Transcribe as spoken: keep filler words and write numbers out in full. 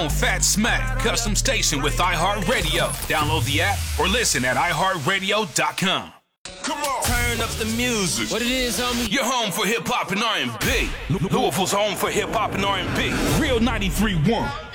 own Fat Smack custom station with iHeartRadio. Download the app or listen at i heart radio dot com. Come on. Turn up the music. What it is, homie? You're home for hip-hop and R and B. Louisville's home for hip-hop and R and B. Real ninety-three point one.